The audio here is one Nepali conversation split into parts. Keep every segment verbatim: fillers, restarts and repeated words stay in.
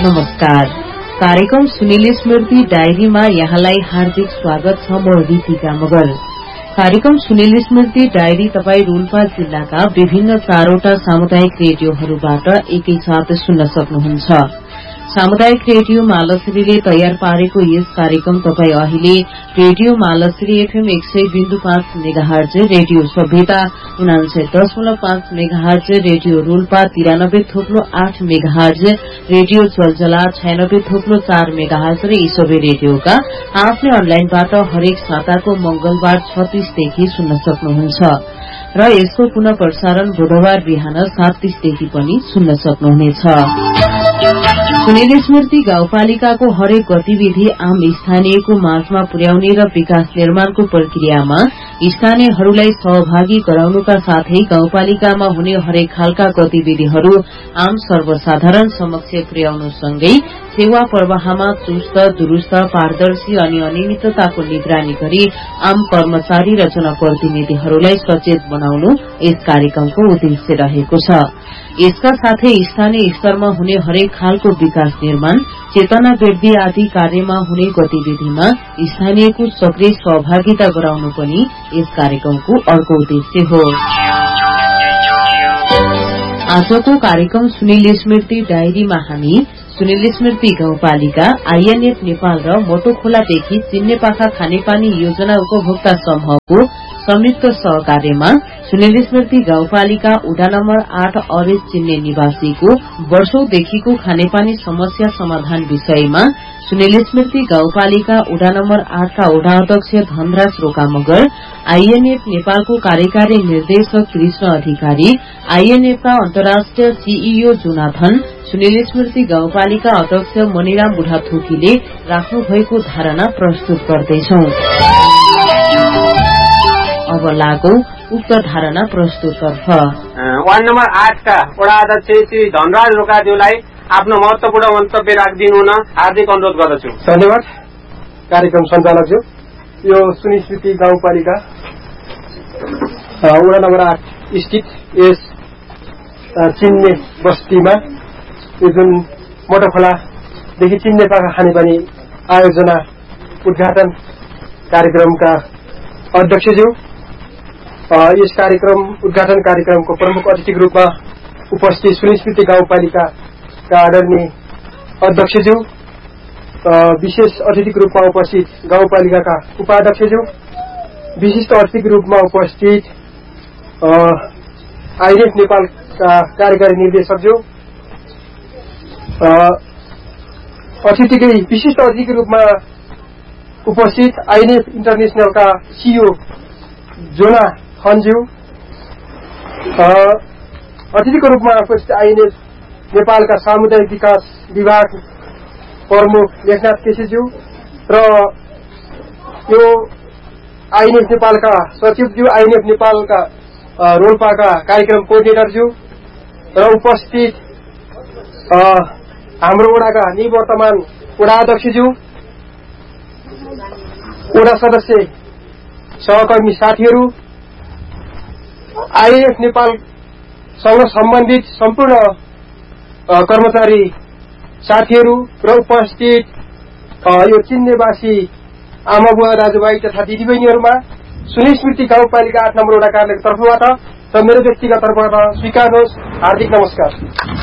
नमस्कार। कार्यक्रम सुनिल स्मृति डायरीमा यहाँलाई हार्दिक स्वागत छ। म रितिका मगर। कार्यक्रम सुनिल स्मृति डायरी तपाई रोल्पा जिल्लाका विभिन्न चारवटा सामुदायिक रेडियोहरूबाट एकैसाथ सुन्न सक्नुहुन्छ। सामुदायिक रेडियो मालश्रीले तयार पारेको यस कार्यक्रम तपाई अहिले रेडियो मालश्री एफएम एक सय बिन्दु पाँच मेगाहर्ज, रेडियो सभ्यता उनान्सय दशमलव पाँच मेगाहर्ज, रेडियो रोल्पा तिरानब्बे थोप्लो आठ मेगाहर्ज, रेडियो जलजला छयानब्बे थोप्लो चार मेगाहर्ज र यी सबै रेडियोका आफ्नै अनलाइनबाट हरेक साताको मंगलबार छत्तीसदेखि सुन्न सक्नुहुन्छ र यसको पुनः प्रसारण बुधबार बिहान सात तीसदेखि पनि सुन्न सक्नुहुनेछ। सुनिल स्मृति गाउँपालिकाको हरेक गतिविधि आम स्थानीयको माझमा पुर्याउने र विकास निर्माणको प्रक्रियामा स्थानीयहरूलाई सहभागी गराउनुका साथै गाउँपालिकामा हुने हरेक खालका गतिविधिहरू आम सर्वसाधारण समक्ष पुर्याउनुसँगै सेवा प्रवाहमा चुस्त, दुरूस्त, पारदर्शी अनि अनियमितताको निगरानी गरी आम कर्मचारी र जनप्रतिनिधिहरूलाई सचेत बनाउनु यस कार्यक्रमको उद्देश्य रहेको छ। यसका साथै स्थानीय स्तरमा हुने हरेक खालको विकास निर्माण, चेतना वृद्धि आदि कार्यमा हुने गतिविधिमा स्थानीयको सक्रिय सहभागिता गराउनु पनि यस कार्यक्रमको अर्को उद्देश्य हो। आजको कार्यक्रम सुनिल स्मृति डायरीमा हामी सुनिल स्मृति गाउँपालिका, आईएनएफ नेपाल र मोटोखोलादेखि चिन्नेपाखा खानेपानी योजना उपभोक्ता समूहको संयुक्त सहकार्यमा सुनिल स्मृति गाउँपालिका उडा नम्बर आठ अरेज चिन्ने निवासीको वर्षौंदेखिको खानेपानी समस्या समाधान विषयमा सुनिल स्मृति गाउँपालिका उडा नम्बर आठका उडा अध्यक्ष धनराज रोका मगर, आईएनएफ नेपालको कार्यकारी निर्देशक कृष्ण अधिकारी, आईएनएफका अन्तर्राष्ट्रिय सीईओ जोनाथन, सुनिल स्मृति गाउँपालिका अध्यक्ष मनिराम बुढाथोकीले राख्नु भएको धारणा प्रस्तुत गर्दैछौ। अब लागौ उक्त धारणा प्रस्तुततर्फ। वार्ड नम्बर आठ का वडा अध्यक्ष श्री धनराज रोकाज्यूलाई आफ्नो महत्वपूर्ण मन्तव्य राखिदिनु हुन हार्दिक अनुरोध गर्दछु। धन्यवाद। कार्यक्रम सञ्चालकज्यू, यो सुनिल स्मृति गाउँपालिका वडा नम्बर आठ स्थित यस चिन्ने बस्तीमा यो जुन मोटोखोलादेखि चिन्नेपाखा खानेपानी आयोजना उद्घाटन कार्यक्रमका अध्यक्षज्यू, यस कार्यक्रम उद्घाटन कार्यक्रमको प्रमुख अतिथिको रूपमा उपस्थित सुनिल स्मृति गाउँपालिकाका आदरणीय अध्यक्षज्यू, विशेष अतिथिको रूपमा उपस्थित गाउँपालिकाका उपाध्यक्षज्यू, विशिष्ट अतिथिको रूपमा उपस्थित आईएनएफ नेपालका कार्यकारी निर्देशकज्यू, अतिथिकै विशिष्ट अतिथिको रूपमा उपस्थित आईएनएफ इन्टरनेशनलका सीईओ जोना खन्ज्यू, अतिथिको रूपमा उपस्थित आईएनएफ नेपालका सामुदायिक विकास विभाग प्रमुख लेखनाथ केसीज्यू र यो आईएनएफ नेपालका सचिवज्यू, आईएनएफ नेपालका रोल्पाका कार्यक्रम कोअर्डिनेटरज्यू र उपस्थित हाम्रो वडाका निवर्तमान वडा अध्यक्षज्यू, वडा सदस्य सहकर्मी साथीहरू, आईएनएफ नेपालसँग सम्बन्धित सम्पूर्ण कर्मचारी साथीहरू र उपस्थित यो चिन्नेवासी आमा बुवा दाजुभाइ तथा दिदीबहिनीहरूमा सुनिल स्मृति गाउँपालिका आठ नम्बर वडा कार्यालयको तर्फबाट र मेरो व्यक्तिगत तर्फबाट स्वीकार्नुहोस् हार्दिक नमस्कार।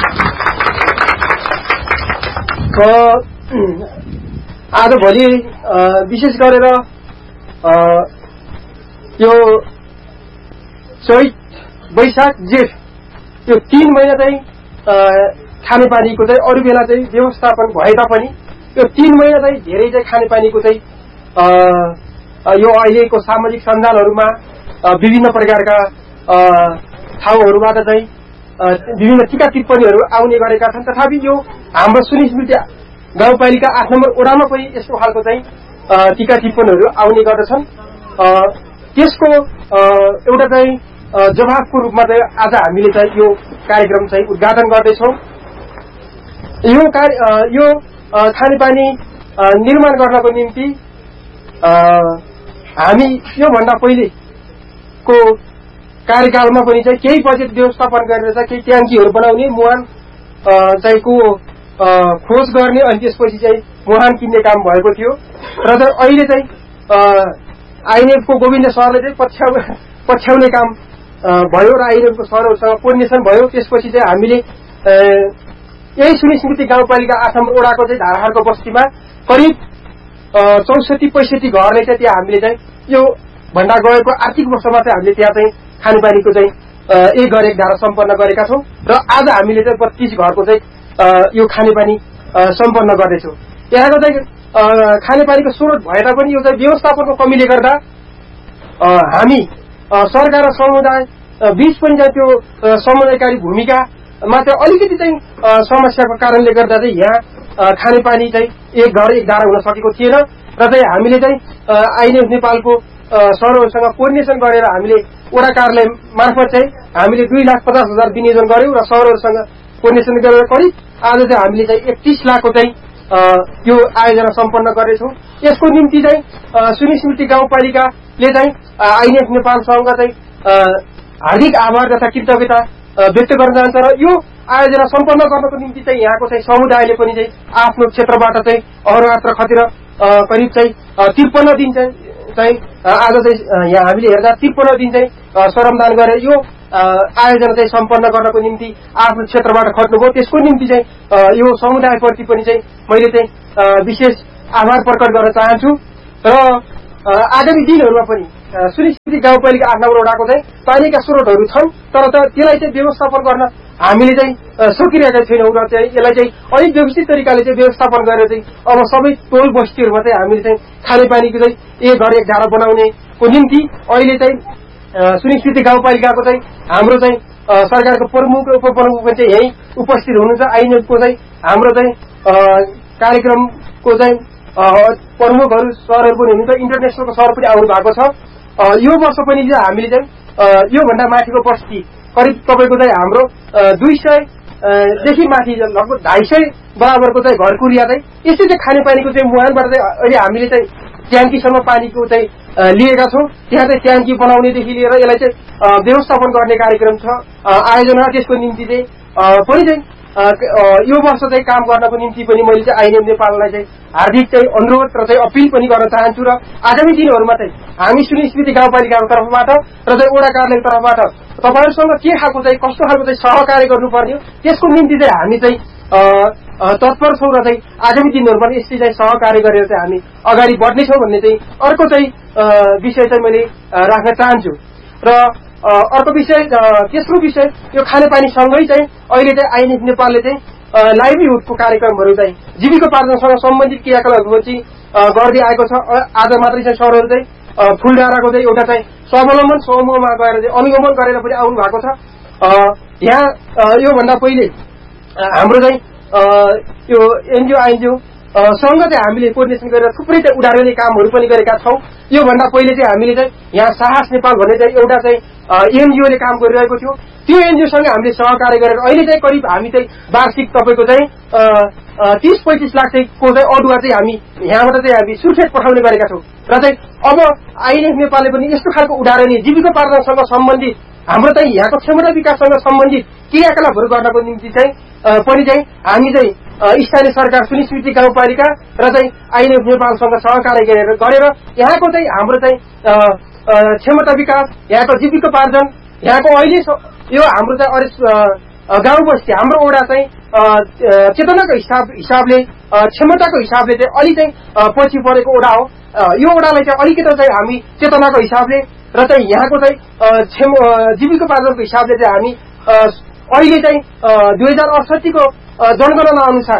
आज भोलि विशेष गरेर यो चैत, वैशाख, जेठ यो तीन महिना चाहिँ खानेपानीको चाहिँ अरू बेला चाहिँ व्यवस्थापन भए तापनि यो तीन महिना चाहिँ धेरै चाहिँ खानेपानीको चाहिँ यो अहिलेको सामाजिक सञ्जालहरूमा विभिन्न प्रकारका ठाउँहरूबाट चाहिँ विभिन्न टीका टिप्पणीहरू आउने गरेका छन्। तथापि यो हाम्रो सुनिल स्मृति गाउँपालिका आठ नम्बर वडामा पनि यस्तो खालको चाहिँ टीका टिप्पणीहरू आउने गर्दछन्। त्यसको एउटा चाहिँ जवाफको रूपमा चाहिँ आज हामीले चाहिँ यो कार्यक्रम चाहिँ उद्घाटन गर्दैछौँ। यो कार्य यो खानेपानी निर्माण गर्नको निम्ति हामी योभन्दा पहिलेको कार्यकालमा पनि चाहिँ केही बजेट व्यवस्थापन गरेर चाहिँ केही ट्याङ्कीहरू बनाउने, मुहान चाहिँ को खोज गर्ने अनि त्यसपछि चाहिँ मुहान किन्ने काम भएको थियो र चाहिँ अहिले चाहिँ आइएनएफको गोविन्द सरले चाहिँ पछ्याउ पछ्याउने काम भयो र आइएनएफको सरहरूसँग कोर्डिनेसन भयो। त्यसपछि चाहिँ हामीले यही सुनिस्मृति गाउँपालिका आठ नम्बर वडाको चाहिँ धाराहारको बस्तीमा करिब चौसठी पैसठी घरले चाहिँ त्यहाँ हामीले चाहिँ यो भन्दा गएको आर्थिक वर्षमा चाहिँ हामीले त्यहाँ चाहिँ खानेपानीको चाहिँ एक घर एक धारा सम्पन्न गरेका छौँ र आज हामीले चाहिँ बत्तीस घरको चाहिँ यो खानेपानी सम्पन्न गर्दैछौँ। यहाँको चाहिँ खानेपानीको स्रोत भए तापनि यो चाहिँ व्यवस्थापनको कमीले गर्दा हामी सरकार र समुदाय बीच पनि चाहिँ त्यो समन्वयकारी भूमिकामा चाहिँ अलिकति चाहिँ समस्याको कारणले गर्दा चाहिँ यहाँ खानेपानी चाहिँ एक घर एक धारा हुन सकेको थिएन र चाहिँ हामीले चाहिँ आइएनएफ नेपालको सरहरूसँग कोर्डिनेसन गरेर हामीले वडा कार्यालय मार्फत चाहिँ हामीले दुई लाख पचास हजार विनियोजन गर्यौं र सरहरूसँग कोर्डिनेसन गरेर करिब आज चाहिँ हामीले चाहिँ एकतीस लाखको चाहिँ यो आयोजना सम्पन्न गर्नेछौँ। यसको निम्ति चाहिँ सुनिस्मृति गाउँपालिकाले चाहिँ आइएनएफ नेपालसँग चाहिँ हार्दिक आभार तथा कृतज्ञता व्यक्त गर्न चाहन्छ र यो आयोजना सम्पन्न गर्नको निम्ति चाहिँ यहाँको चाहिँ समुदायले पनि चाहिँ आफ्नो क्षेत्रबाट चाहिँ अहोरात्र खटेर करिब चाहिँ त्रिपन्न दिन चाहिँ चाहिँ आज चाहिँ यहाँ हामीले हेर्दा त्रिपन्न दिन चाहिँ श्रमदान गरेर यो आयोजना चाहिँ सम्पन्न गर्नको निम्ति आफ्नो क्षेत्रबाट खट्नुभयो। त्यसको निम्ति चाहिँ यो समुदायप्रति पनि चाहिँ मैले चाहिँ विशेष आभार प्रकट गर्न चाहन्छु र आगामी दिनहरूमा पनि सुनिस्मृति गाउँपालिका आठ नम्बर वडाको चाहिँ पानीका स्रोतहरू छन् तर त्यसलाई चाहिँ व्यवस्थापन गर्न हामीले चाहिँ सकिरहेका छैनौँ र चाहिँ यसलाई चाहिँ अलिक व्यवस्थित तरिकाले चाहिँ व्यवस्थापन गरेर चाहिँ अब सबै टोल बस्तीहरूमा चाहिँ हामीले चाहिँ खानेपानीको चाहिँ एक घर एक धारा बनाउनेको निम्ति अहिले चाहिँ सुनिस्मृति गाउँपालिकाको चाहिँ हाम्रो चाहिँ सरकारको प्रमुख उपप्रमुख चाहिँ यही उपस्थित हुनुहुन्छ। आइएनएफको चाहिँ हाम्रो चाहिँ कार्यक्रमको चाहिँ प्रमुखहरू सरहरू पनि हुनुहुन्छ, इन्टरनेसनलको सर पनि आउनु भएको छ। यो वर्ष पनि चाहिँ हामीले चाहिँ योभन्दा माथिको बस्ती करिब तपाईँको चाहिँ हाम्रो दुई सय देखि माथि लगभग ढाई सय बराबरको चाहिँ घर कुरिया चाहिँ यस्तै चाहिँ खानेपानीको चाहिँ मुहानबाट चाहिँ अहिले हामीले चाहिँ ट्याङ्कीसम्म पानीको चाहिँ लिएका छौँ। त्यहाँ चाहिँ ट्याङ्की बनाउनेदेखि लिएर यसलाई चाहिँ व्यवस्थापन गर्ने कार्यक्रम छ आयोजना। त्यसको निम्ति चाहिँ पनि चाहिँ यो वर्ष चाहिँ काम गर्नको निम्ति पनि मैले चाहिँ आइएनएफ नेपाललाई चाहिँ हार्दिक चाहिँ अनुरोध र चाहिँ अपिल पनि गर्न चाहन्छु र आगामी दिनहरूमा चाहिँ हामी सुनिस्मृति गाउँपालिकाको तर्फबाट र चाहिँ वडा कार्यालयको तर्फबाट तपाईँहरूसँग के खालको चाहिँ कस्तो खालको चाहिँ सहकार्य गर्नुपर्ने हो त्यसको निम्ति चाहिँ हामी चाहिँ तत्पर छौँ र चाहिँ आगामी दिनहरूमा यसरी चाहिँ सहकार्य गरेर चाहिँ हामी अगाडि बढ्नेछौँ भन्ने चाहिँ अर्को चाहिँ विषय चाहिँ मैले राख्न चाहन्छु। र अर्को विषय तेस्रो विषय यो खानेपानीसँगै चाहिँ अहिले चाहिँ आइएनएफ नेपालले चाहिँ लाइभलीहुडको कार्यक्रमहरू चाहिँ जीविकोपार्जनसँग सम्बन्धित क्रियाकलापहरू चाहिँ गर्दै आएको छ। आज मात्रै चाहिँ सरहरू चाहिँ फुलडाँडाको चाहिँ एउटा चाहिँ स्वावलम्बन समूहमा गएर चाहिँ अनुगमन गरेर पनि आउनु भएको छ। यहाँ योभन्दा पहिले हाम्रो चाहिँ यो एनजिओ आइएनजिओ सँग चाहिँ हामीले कोर्डिनेसन गरेर थुप्रै चाहिँ उडाउने कामहरू पनि गरेका छौँ। योभन्दा पहिले चाहिँ हामीले चाहिँ यहाँ साहस नेपाल भन्ने चाहिँ एउटा चाहिँ एनजिओले काम गरिरहेको थियो। त्यो एनजिओसँग हामीले सहकार्य गरेर अहिले चाहिँ करिब हामी चाहिँ वार्षिक तपाईँको चाहिँ तीस पैंतीस लाख चाहिँ को चाहिँ अदुवा चाहिँ हामी यहाँबाट चाहिँ हामी सुर्खेत पठाउने गरेका छौँ। र चाहिँ अब आइएनएफ नेपालले पनि यस्तो खालको उडाउने जीविकोपार्जनसँग सम्बन्धित हाम्रो चाहिँ यहाँको क्षमता विकाससँग सम्बन्धित क्रियाकलापहरू गर्नको निम्ति चाहिँ पनि चाहिँ हामी चाहिँ स्थानीय सरकार सुनिस्मृति गाउँपालिका र चाहिँ आइएनएफ नेपालसँग सहकार्य गरेर गरेर यहाँको चाहिँ हाम्रो चाहिँ क्षमता विकास, यहाँको जीविकोपार्जन, यहाँको अहिले यो हाम्रो चाहिँ गाउँ बस्ती हाम्रो वडा चाहिँ चेतनाको हिसाब हिसाबले क्षमताको हिसाबले चाहिँ अलि चाहिँ पछि परेको वडा हो। यो वडालाई चाहिँ अलिकति चाहिँ हामी चेतनाको हिसाबले र चाहिँ यहाँको चाहिँ जीविकोपार्जनको हिसाबले चाहिँ हामी अहिले चाहिँ दुई हजार अडसठीको जनगणना अनुसार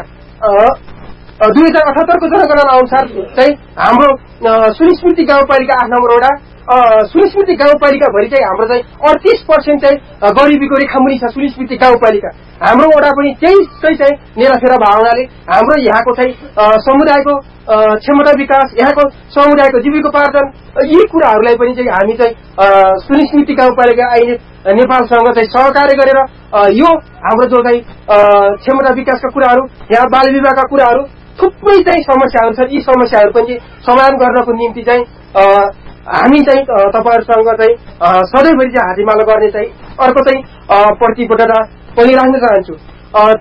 दुई हजार अठहत्तरको जनगणना अनुसार चाहिँ हाम्रो सुनिस्मृति गाउँपालिका आठ नम्बर वडा सुनिस्मृति गाउँपालिका भरि चाहिँ हाम्रो चाहिँ अडतिस पर्सेन्ट चाहिँ गरिबीको रेखामुनि छ सुनिस्मृति गाउँपालिका। हाम्रो वडा पनि त्यही चाहिँ नेराफेरा भावनाले हाम्रो यहाँको चाहिँ समुदायको क्षमता विकास, यहाँको समुदायको जीविकोपार्जन यी कुराहरूलाई पनि चाहिँ हामी चाहिँ सुनिस्मृति गाउँपालिका आइएनएफ नेपालसँग चाहिँ सहकार्य गरेर यो हाम्रो जो चाहिँ क्षमता विकासका कुराहरू, यहाँ बाल विवाहका कुराहरू थुप्रै चाहिँ समस्याहरू छन्। यी समस्याहरू पनि समाधान गर्नको निम्ति चाहिँ हामी चाहिँ तपाईँहरूसँग चाहिँ सधैँभरि चाहिँ हातेमालो गर्ने चाहिँ अर्को चाहिँ प्रतिबद्धता पनि राख्न चाहन्छु।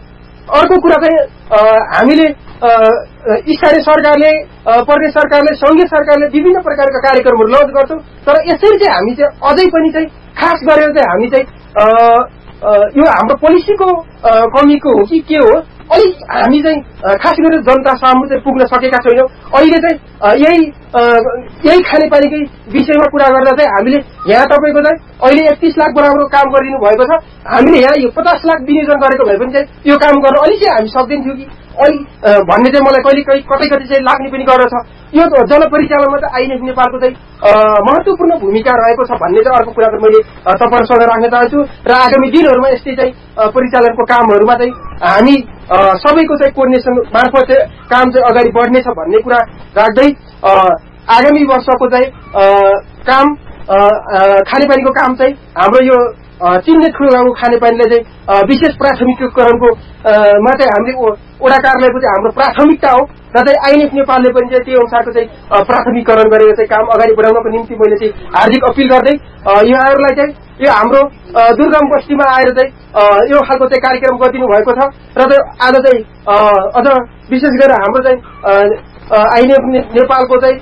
अर्को कुरा चाहिँ हामीले स्थानीय सरकारले प्रदेश सरकारले संघीय सरकारले विभिन्न प्रकारका कार्यक्रमहरू लन्च गर्छौँ तर यसरी चाहिँ हामी चाहिँ अझै पनि चाहिँ खास गरेर चाहिँ हामी चाहिँ यो हाम्रो पोलिसीको कमीको हो कि के हो अलिक हामी चाहिँ खास गरेर जनता सामु चाहिँ पुग्न सकेका छैनौँ। अहिले चाहिँ यही यही खानेपानीकै विषयमा कुरा गर्दा चाहिँ हामीले यहाँ तपाईँको चाहिँ अहिले एकतीस लाख बराबरको काम गरिदिनु भएको छ। हामीले यहाँ यो पचास लाख विनियोजन गरेको भए पनि चाहिँ यो काम गर्न अलिक चाहिँ हामी सक्दैनथ्यौँ कि अलि भन्ने चाहिँ मलाई कहिले कहीँ कतै कतै चाहिँ लाग्ने पनि गर्दछ। यो जनपरिचालनमा चाहिँ आइएनएफ नेपालको चाहिँ महत्वपूर्ण भूमिका रहेको छ भन्ने चाहिँ अर्को कुरा चाहिँ मैले तपाईँहरूसँग राख्न चाहन्छु र आगामी दिनहरूमा यस्तै चाहिँ परिचालनको कामहरूमा चाहिँ हामी सबैको चाहिँ कोर्डिनेसन मार्फत चाहिँ काम चाहिँ अगाडि बढ्नेछ भन्ने कुरा राख्दै आगामी वर्षको चाहिँ काम खानेपानीको काम चाहिँ हाम्रो यो चिन्ने ठुलो गाउँको खानेपानीलाई चाहिँ विशेष प्राथमिकीकरणको मा चाहिँ हामीले वडा कार्यालयको चाहिँ हाम्रो प्राथमिकता हो र चाहिँ आइएनएफ नेपालले पनि चाहिँ त्यो अनुसारको चाहिँ प्राथमिकरण गरेर चाहिँ काम अगाडि बढाउनको निम्ति मैले चाहिँ हार्दिक अपिल गर्दै यहाँहरूलाई चाहिँ यो हाम्रो दुर्गम बस्तीमा आएर चाहिँ यो खालको चाहिँ कार्यक्रम गरिदिनु भएको छ र आज चाहिँ अझ विशेष गरेर हाम्रो चाहिँ आइएनएफ नेपालको चाहिँ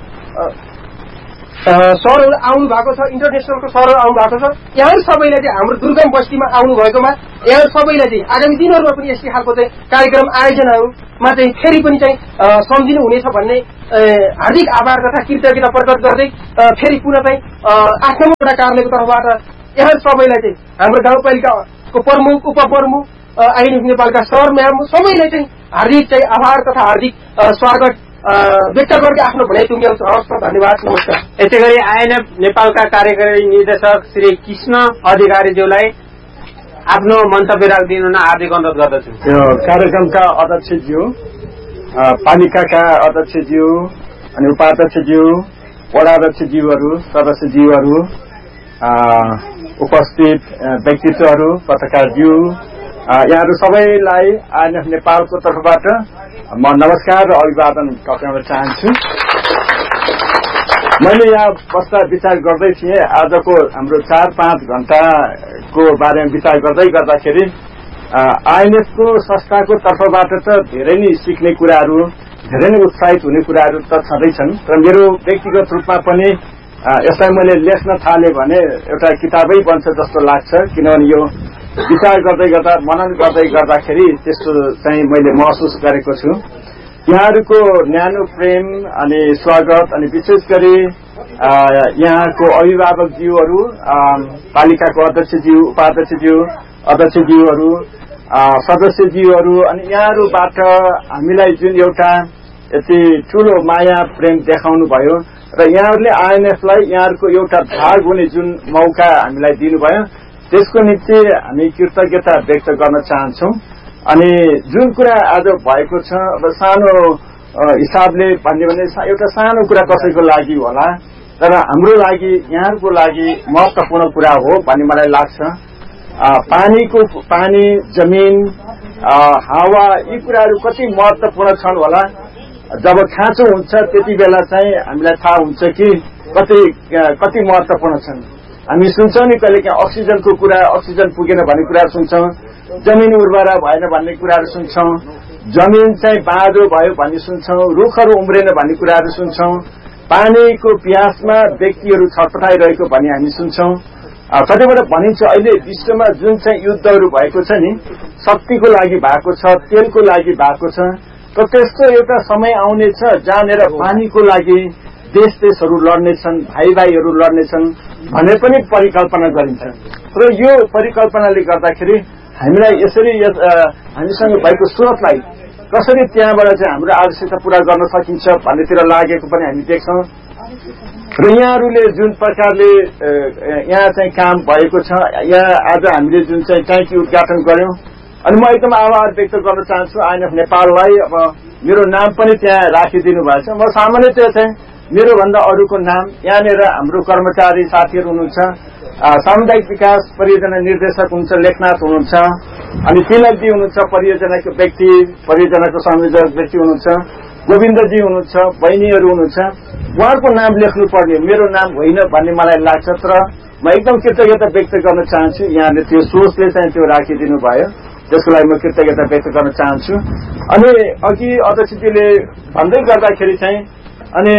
सरहरू आउनु भएको छ इन्टरनेसनलको सरहरू आउनु भएको छ। यहाँहरू सबैलाई चाहिँ हाम्रो दुर्गम बस्तीमा आउनु भएकोमा यहाँहरू सबैलाई चाहिँ आगामी दिनहरूमा पनि यस्तै खालको चाहिँ कार्यक्रम आयोजनाहरूमा चाहिँ फेरि पनि चाहिँ सम्झिनु हुनेछ भन्ने हार्दिक आभार तथा कृतज्ञता प्रकट गर्दै फेरि पुनः चाहिँ आठ नम्बर वडा कार्यालयको तर्फबाट यहाँ सबैलाई चाहिँ हाम्रो गाउँपालिकाको प्रमुख उपप्रमुख आइएनएफ नेपालका सर म्याम सबैलाई चाहिँ हार्दिक चाहिँ आभार तथा हार्दिक स्वागत व्यक्त गर्दै आफ्नो भनाइ टुङ्ग्याउँछु। हवस् त, धन्यवाद, नमस्कार। यसै गरी आइएनएफ नेपालका कार्यकारी निर्देशक श्री कृष्ण अधिकारीज्यूलाई आफ्नो मन्तव्य राखिदिनु हुन हार्दिक अनुरोध गर्दछु। यो कार्यक्रमका अध्यक्षज्यू, पालिकाका अध्यक्षज्यू अनि उपाध्यक्षज्यू, वडा अध्यक्षज्यूहरू, सदस्यज्यूहरू, उपस्थित व्यक्तित्वहरू, पत्रकारज्यू, यहाँहरू सबैलाई आइएनएफ नेपालको तर्फबाट म नमस्कार र अभिवादन टक्राउन चाहन्छु। मैले यहाँ बस्दा विचार गर्दै थिएँ आजको हाम्रो चार पाँच घण्टाको बारेमा विचार गर्दै गर्दाखेरि आइएनएफको संस्थाको तर्फबाट त धेरै नै सिक्ने कुराहरू, धेरै नै उत्साहित हुने कुराहरू त छँदैछन् र मेरो व्यक्तिगत रूपमा पनि यसलाई मैले लेख्न थालेँ भने एउटा किताबै बन्छ जस्तो लाग्छ, किनभने यो विचार गर्दै गर्दा मनन गर्दै गर्दाखेरि त्यस्तो चाहिँ मैले महसुस गरेको छु। यहाँहरूको न्यानो प्रेम अनि स्वागत अनि विशेष गरी यहाँको अभिभावकज्यूहरू, पालिकाको अध्यक्षज्यू, उपाध्यक्षज्यू, अध्यक्षज्यूहरू, सदस्यज्यूहरू अनि यहाँहरूबाट हामीलाई जुन एउटा यति ठूलो माया प्रेम देखाउनु भयो र यहाँहरूले आइएनएफलाई यहाँहरूको एउटा भाग हुने जुन मौका हामीलाई दिनुभयो त्यसको निम्ति हामी कृतज्ञता व्यक्त गर्न चाहन्छौं। अनि जुन कुरा आज भएको छ अब सानो हिसाबले भन्ने भने एउटा सानो कुरा कसैको लागि होला तर हाम्रो लागि यहाँहरूको लागि महत्वपूर्ण कुरा हो भन्ने मलाई लाग्छ। पानीको पानी, जमिन, हावा यी कुराहरू कति महत्वपूर्ण छन् होला। जब खाँचो हुन्छ त्यति बेला चाहिँ हामीलाई थाहा हुन्छ कि कति कति महत्वपूर्ण छन्। हामी सुन्छौं नि कहिलेकाहीँ अक्सिजनको कुरा, अक्सिजन पुगेन भन्ने कुरा सुन्छौं, जमिन उर्वरा भएन भन्ने कुराहरू सुन्छौं, जमिन चाहिँ बाँझो भयो भन्ने सुन्छौं, रुखहरू उम्रेन भन्ने कुराहरू सुन्छौं, पानीको प्यासमा व्यक्तिहरू छटपटाइरहेको भन्ने हामी सुन्छौं। कतिबाट भनिन्छ अहिले विश्वमा जुन चाहिँ युद्धहरू भएको छ नि शक्तिको लागि भएको छ, तेलको लागि भएको छ, त त्यस्तो एउटा समय आउनेछ जहाँनिर पानीको लागि देश देशहरू लड्नेछन्, भाइ भाइहरू लड्नेछन् भन्ने पनि परिकल्पना गरिन्छ। र यो परिकल्पनाले गर्दाखेरि हामीलाई यसरी हामीसँग भएको स्रोतलाई कसरी त्यहाँबाट चाहिँ हाम्रो आवश्यकता पूरा गर्न सकिन्छ भन्नेतिर लागेको पनि हामी देख्छौं। र यहाँहरूले जुन प्रकारले यहाँ चाहिँ काम भएको छ, यहाँ आज हामीले जुन चाहिँ ट्याङ्की उद्घाटन गर्यौं अनि म एकदम आभार व्यक्त गर्न चाहन्छु आइएनएफ नेपाललाई। अब मेरो नाम पनि त्यहाँ राखिदिनु भएको छ। म सामान्यतया चाहिँ मेरो भन्दा अरूको नाम यहाँनिर हाम्रो कर्मचारी साथीहरू हुनुहुन्छ, सामुदायिक विकास परियोजना निर्देशक हुनुहुन्छ लेखनाथ हुनुहुन्छ, अनि तिलकजी हुनुहुन्छ परियोजनाको व्यक्ति, परियोजनाको संयोजक व्यक्ति हुनुहुन्छ, गोविन्दजी हुनुहुन्छ, बहिनीहरू हुनुहुन्छ। उहाँहरूको नाम लेख्नु पर्ने मेरो नाम होइन भन्ने मलाई लाग्छ। तर म एकदम कृतज्ञता व्यक्त गर्न चाहन्छु यहाँले त्यो सोचले चाहिँ त्यो राखिदिनु भयो। त्यसको लागि म कृतज्ञता व्यक्त गर्न चाहन्छु। अनि अघि अध्यक्षज्यूले भन्दै गर्दाखेरि चाहिँ अनि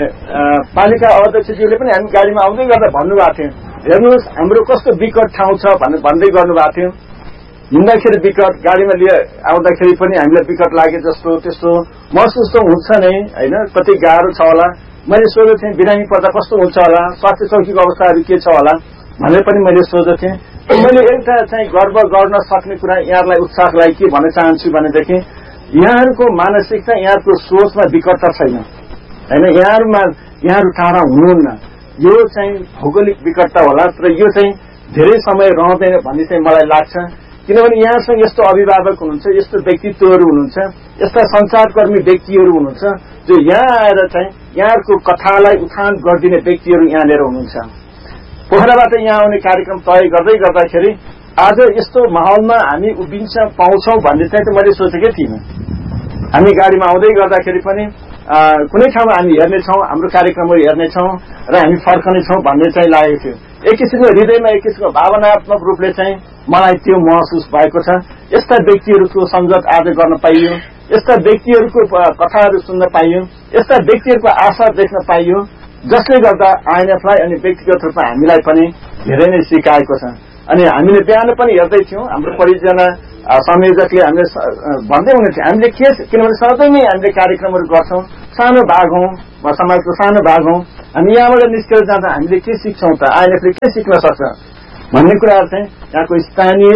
पालिका अध्यक्षज्यूले पनि हामी गाडीमा आउँदै गर्दा भन्नुभएको थियो, हेर्नुहोस् हाम्रो कस्तो विकट ठाउँ छ भनेर भन्दै गर्नुभएको थियो। हिँड्दाखेरि विकट, गाडीमा लिएर आउँदाखेरि पनि हामीलाई विकट लागे जस्तो त्यस्तो महसुस त हुन्छ नै होइन, कति गाह्रो छ होला। मैले सोधेको थिएँ बिरामी पर्दा कस्तो हुन्छ होला, स्वास्थ्य चौकीको अवस्थाहरू के छ होला भनेर पनि मैले सोधेको थिएँ। मैले एउटा चाहिँ गर्व गर्न सक्ने कुरा यहाँलाई उत्साहको लागि के भन्न चाहन्छु भनेदेखि यहाँहरूको मानसिकता, यहाँहरूको सोचमा विकटता छैन होइन, यहाँहरूमा यहाँहरू टाढा हुनुहुन्न। यो चाहिँ भौगोलिक विकटता होला, तर यो चाहिँ धेरै समय रहँदैन भन्ने चाहिँ मलाई लाग्छ। किनभने यहाँसँग यस्तो अभिभावक हुनुहुन्छ, यस्तो व्यक्तित्वहरू हुनुहुन्छ, यस्ता संचारकर्मी व्यक्तिहरू हुनुहुन्छ जो यहाँ आएर चाहिँ यहाँहरूको कथालाई उठान गरिदिने व्यक्तिहरू यहाँनिर हुनुहुन्छ। पोखराबाट यहाँ आउने कार्यक्रम तय गर्दै गर्दाखेरि आज यस्तो माहौलमा हामी उभिन्छ पाउँछौँ भन्ने चाहिँ त मैले सोचेकै थिइनँ। हामी गाडीमा आउँदै गर्दाखेरि पनि कुनै ठाउँमा हामी हेर्नेछौँ, हाम्रो कार्यक्रमहरू हेर्नेछौँ र हामी फर्कनेछौँ भन्ने चाहिँ लागेको थियो। एक किसिमको हृदयमा एक किसिमको भावनात्मक रूपले चाहिँ मलाई त्यो महसुस भएको छ। यस्ता व्यक्तिहरूको संगत आज गर्न पाइयो, यस्ता व्यक्तिहरूको कथाहरू सुन्न पाइयो, यस्ता व्यक्तिहरूको आशा देख्न पाइयो जसले गर्दा आइएनएफलाई अनि व्यक्तिगत रूपमा हामीलाई पनि धेरै नै सिकाएको छ। अनि हामीले बिहान पनि हेर्दै थियौँ, हाम्रो परियोजना संयोजकले हामीले भन्दै हुनुहुन्थ्यो हामीले के, किनभने सधैँ नै हामीले कार्यक्रमहरू गर्छौँ, सानो भाग हौँ समाजको सानो भाग हौँ, हामी यहाँबाट निस्केर जाँदा हामीले के सिक्छौँ त, आइएनएफले के सिक्न सक्छ भन्ने कुराहरू चाहिँ यहाँको स्थानीय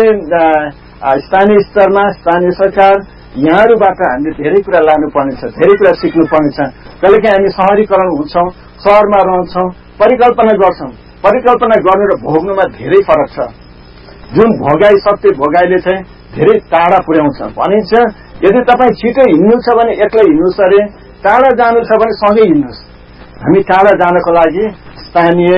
स्थानीय स्तरमा स्थानीय सरकार यहाँहरूबाट हामीले धेरै कुरा लानुपर्नेछ, धेरै कुरा सिक्नुपर्नेछ। कहिलेकाहीँ हामी शहरीकरण हुन्छौँ, शहरमा रहन्छौँ, परिकल्पना गर्छौँ, परिकल्पना गर्नु र भोग्नुमा धेरै फरक छ। जुन भोगाई सत्य भोगाईले चाहिँ धेरै टाढा पुर्याउँछ भनिन्छ। यदि तपाईँ छिटो हिँड्नु छ भने एक्लै हिँड्नुहोस्, अरे टाढा जानु छ भने सँगै हिँड्नुहोस्। हामी टाढा जानको लागि स्थानीय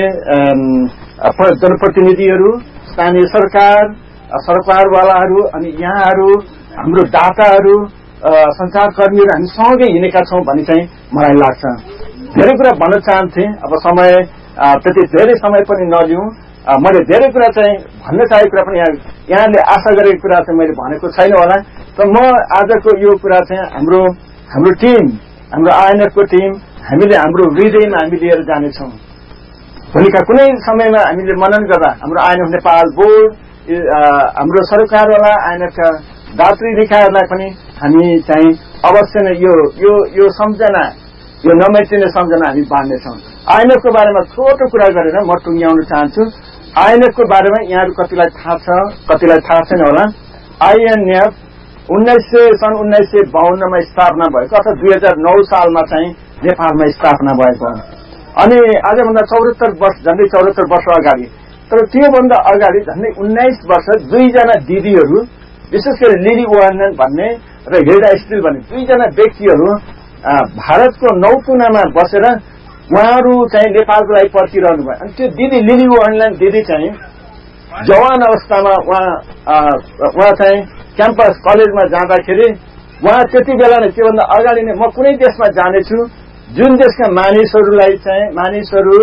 जनप्रतिनिधिहरू, स्थानीय सरकार, सरकारवालाहरू अनि यहाँहरू, हाम्रो दाताहरू, संचारकर्मीहरू हामी सँगै हिँडेका छौँ भन्ने चाहिँ मलाई लाग्छ। धेरै कुरा भन्न चाहन्थे, अब समय त्यति धेरै समय पनि नलिउँ। मैले धेरै कुरा चाहिँ भन्न चाहेको कुरा पनि यहाँले आशा गरेको कुरा चाहिँ मैले भनेको छैन होला। तर म आजको यो कुरा चाहिँ हाम्रो हाम्रो टिम, हाम्रो आइएनएफको टिम हामीले हाम्रो हृदयमा हामी लिएर जानेछौँ। भोलिका कुनै समयमा हामीले मनन गर्दा हाम्रो आइएनएफ नेपाल बोर्ड, हाम्रो सरकारवाला आइएनएफका दात्री निकायहरूलाई पनि हामी चाहिँ अवश्य नै यो यो यो सम्झना, यो नमेटिने सम्झना हामी बाँड्नेछौँ। आइएनएफको बारेमा छोटो कुरा गरेर म टुङ्ग्याउन चाहन्छु। आइएनएफको बारेमा यहाँहरू कतिलाई थाहा छ, कतिलाई थाहा छैन होला। आइएनएफ उन्नाइस सय सन् उन्नाइस सय बाहन्नमा स्थापना भएको, अर्थात् दुई हजार नौ सालमा चाहिँ नेपालमा स्थापना भएको। अनि आजभन्दा चौहत्तर वर्ष, झन्डै चौहत्तर वर्ष अगाडि, तर त्योभन्दा अगाडि झन्डै उन्नाइस वर्ष दुईजना दिदीहरू, विशेष गरी लिली ओहानन भन्ने र हिल्डा स्टिल भन्ने दुईजना व्यक्तिहरू भारतको नौतुनामा बसेर उहाँहरू चाहिँ नेपालको लागि पर्खिरहनु भयो। अनि त्यो दिदी लिली ओहानन दिदी चाहिँ जवान अवस्थामा उहाँ उहाँ चाहिँ क्याम्पस कलेजमा जाँदाखेरि उहाँ त्यति बेला नै, त्योभन्दा अगाडि नै म कुनै देशमा जानेछु जुन देशका मानिसहरूलाई चाहिँ मानिसहरू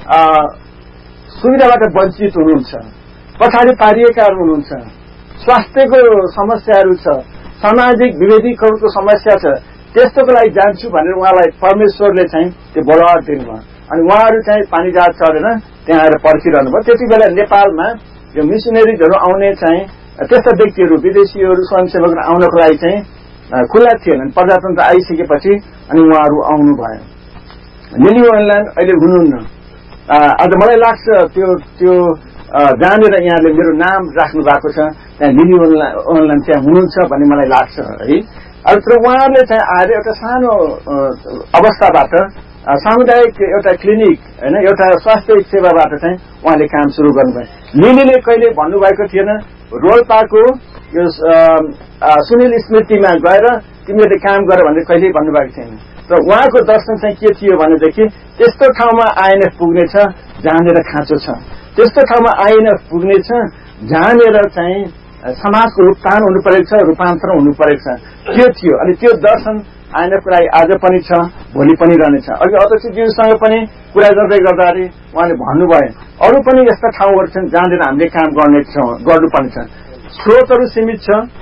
सुविधाबाट वञ्चित हुनुहुन्छ, पछाडि पारिएकाहरू हुनुहुन्छ, स्वास्थ्यको समस्याहरू छ, सामाजिक विभेदीकरणको समस्या छ, त्यस्तोको लागि जान्छु भनेर उहाँलाई परमेश्वरले चाहिँ त्यो बोलावट दिनुभयो। अनि उहाँहरू चाहिँ पानी जहाज चढेर त्यहाँ आएर पर्खिरहनु भयो। त्यति बेला नेपालमा यो मिसनरीजहरू आउने चाहिँ त्यस्ता व्यक्तिहरू, विदेशीहरू, स्वयंसेवकहरू आउनको लागि चाहिँ खुल्ला थिएन। प्रजातन्त्र आइसकेपछि अनि उहाँहरू आउनुभयो। लिली ओहानन अहिले हुनुहुन्न। आज मलाई लाग्छ त्यो त्यो जहाँनिर यहाँले मेरो नाम राख्नु भएको छ त्यहाँ लिली ओहानन त्यहाँ हुनुहुन्छ भन्ने मलाई लाग्छ है। तर उहाँहरूले चाहिँ आएर एउटा सानो अवस्थाबाट सामुदायिक एउटा क्लिनिक होइन, एउटा स्वास्थ्य सेवाबाट चाहिँ उहाँले काम सुरु गर्नुभयो। लिलीले कहिले भन्नुभएको थिएन रोल्पाको यो सुनिल स्मृतिमा गएर तिमीले काम गर भनेर कहिल्यै भन्नुभएको थिएन। र उहाँको दर्शन चाहिँ के थियो भनेदेखि त्यस्तो ठाउँमा आइएनएफ पुग्नेछ जहाँनिर खाँचो छ, त्यस्तो ठाउँमा आइएनएफ पुग्नेछ जहाँनिर चाहिँ समाजको उत्थान हुनु परेको छ, रूपान्तरण हुनु परेको छ, त्यो थियो। अनि त्यो दर्शन आइएनएफको लागि आज पनि छ, भोलि पनि रहनेछ। अघि अध्यक्षज्यूसँग पनि कुरा गर्दै गर्दाखेरि उहाँले भन्नुभयो अरू पनि यस्ता ठाउँहरू छन् जहाँनिर हामीले काम गर्ने गर्नुपर्ने छ। स्रोतहरू सीमित छ,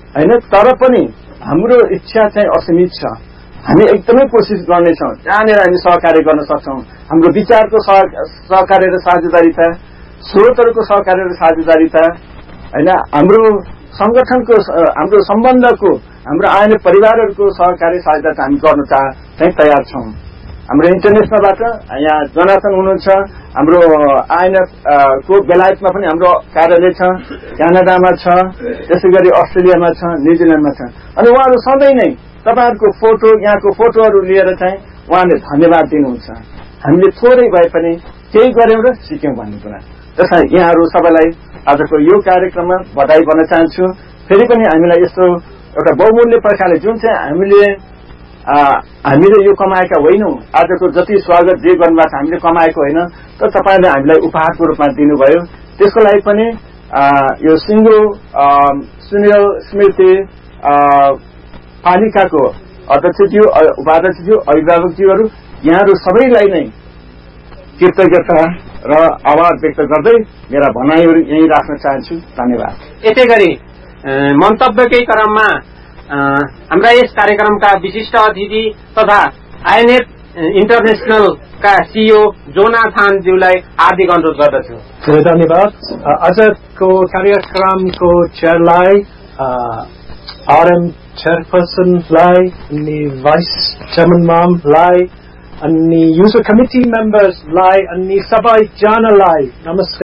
हैन। तर पनि हाम्रो इच्छा चाहिँ असीमित छ। हामी एकदमै कोसिस गर्नेछौँ जहाँनिर हामी सहकार्य गर्न सक्छौँ। हाम्रो विचारको सहकार्य र साझेदारीता, स्रोतहरूको सहकार्य र साझेदारीता हैन, हाम्रो संगठनको हाम्रो सम्बन्धको हाम्रो आउने परिवारहरूको सहकार्य साझेदारीता हामी गर्न चाहिँ तयार छौँ। हाम्रो इन्टरनेसनलबाट यहाँ जोनाथन हुनुहुन्छ, हाम्रो आइएनएफ को बेलायतमा पनि हाम्रो कार्यालय छ, क्यानाडामा छ, त्यसै गरी अस्ट्रेलियामा छ, न्युजिल्यान्डमा छ। अनि उहाँहरू सधैँ नै तपाईहरुको फोटो यहाँको फोटोहरू लिएर चाहिँ उहाँले धन्यवाद दिनुहुन्छ। हामीले थोरै भए पनि केही गर्यौं र सिक्यौं भन्ने कुरा। त्यसैले यहाँहरू सबैलाई आजको यो कार्यक्रममा बधाई भन्न चाहन्छु। फेरि पनि हामीलाई यस्तो एउटा बहुमूल्य प्रकारले जुन चाहिँ हामीले हामीले यो कमाएका होइनौं, आजको जति स्वागत जे गर्नुभएको हामीले कमाएको होइन, तर तपाईले हामीलाई उपहारको रूपमा दिनुभयो। त्यसको लागि पनि यो सिङ्गो सुनिल स्मृति पालिकाको अध्यक्षज्यू, उपाध्यक्षज्यू, अभिभावकज्यूहरू यहाँहरू सबैलाई नै कृतज्ञता र आभार व्यक्त गर्दै मेरा भनाइहरू यही राख्न चाहन्छु। धन्यवाद। यसै गरी मन्तव्यकै क्रममा हाम्रा यस कार्यक्रमका विशिष्ट अतिथि तथा आइएनएफ इन्टरनेसनलका सीईओ जोनाथन ज्यूलाई हार्दिक अनुरोध गर्दछु। धन्यवाद। आजको कार्यक्रमको चेयरलाई आरएम चेयरपर्सनलाई अनि भाइस चेयरमन म्यामलाई अनि युजर कमिटी मेम्बर्सलाई अनि सबैजनालाई नमस्ते।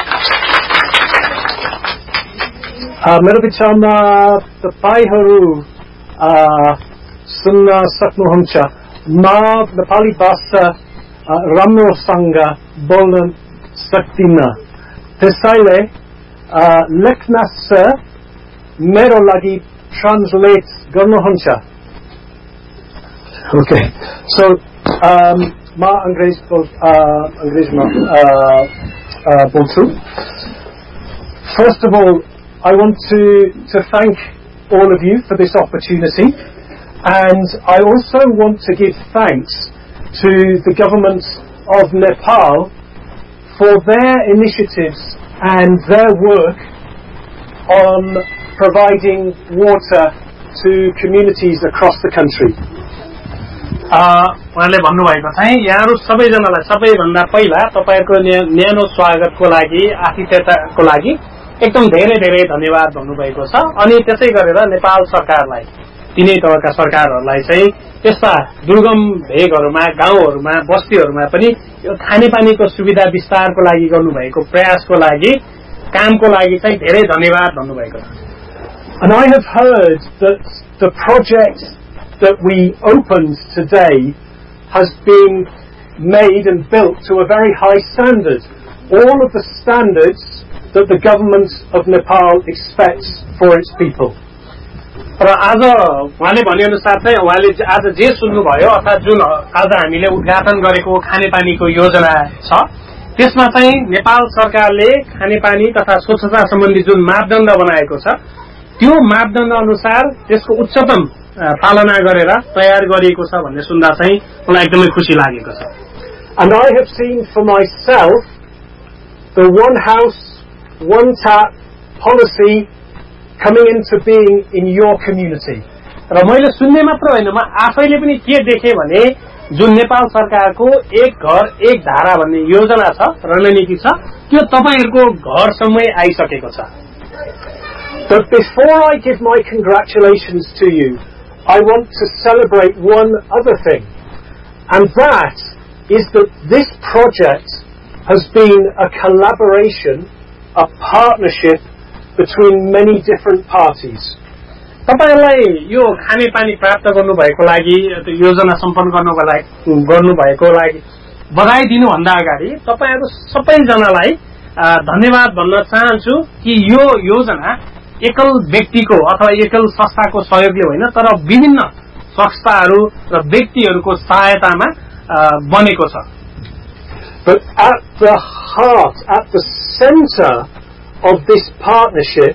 मेरो विचारमा तपाईहरू सुन्न सक्नुहुन्छ म नेपाली भाषा राम्रोसँग बोल्न सक्दिनँ, त्यसैले लेख्न मेरो लागि ट्रान्सलेट गर्नुहुन्छ। Okay, so um, ma Angrez uh, Angrezma uh, uh, Bolsu. First of all, I want to to thank all of you for this opportunity, and I also want to give thanks to the government of Nepal for their initiatives and their work on providing water to communities across the country. उहाँले भन्नुभएको चाहिँ यहाँहरू सबैजनालाई सबैभन्दा पहिला तपाईहरुको न्यानो स्वागतको लागि, आतिथ्यताको लागि एकदम धेरै धेरै धन्यवाद भन्नुभएको छ। अनि त्यसै गरेर नेपाल सरकारलाई, तीनै तहका सरकारहरूलाई चाहिँ यस्ता दुर्गम भेगहरूमा, गाउँहरूमा, बस्तीहरूमा पनि यो खानेपानीको सुविधा विस्तारको लागि गर्नुभएको प्रयासको लागि, कामको लागि चाहिँ धेरै धन्यवाद भन्नुभएको छ। And I have heard that the project that we opened today has been made and built to a very high standard, all of the standards that the government of Nepal expects for its people. र आज उहाँले भनेअनुसार चाहिँ उहाँले आज जे सुन्नुभयो अर्थात् जुन आज हामीले उद्घाटन गरेको खानेपानीको योजना छ, त्यसमा चाहिँ नेपाल सरकारले खानेपानी तथा स्वच्छता सम्बन्धी जुन मापदण्ड बनाएको छ, त्यो मापदण्ड अनुसार त्यसको उच्चतम पालना गरेर तयार गरिएको छ भन्ने सुन्दा चाहिँ मलाई एकदमै खुसी लागेको छ। And I have seen for myself the one house, one tap policy coming into being in your community. र मैले सुन्ने मात्र होइन, म आफैले पनि के देखेँ भने जुन नेपाल सरकारको एक घर एक धारा भन्ने योजना छ, रणनीति छ, त्यो तपाईहरुको घरसम्मै आइसकेको छ। But before I give my congratulations to you, I want to celebrate one other thing, and that is that this project has been a collaboration, a partnership between many different parties. तपाईहरुलाई यो खानेपानी प्राप्त गर्नुभएको लागि, योजना सम्पन्न गर्नुको लागि गर्नुभएको लागि बधाई दिनुभन्दा अगाडि तपाईहरु सबैजनालाई धन्यवाद भन्न चाहन्छु कि यो योजना एकल व्यक्तिको अथवा एकल संस्थाको सहयोगले होइन, तर विभिन्न संस्थाहरू र व्यक्तिहरूको सहायतामा बनेको छ। But at the heart, at the center of this partnership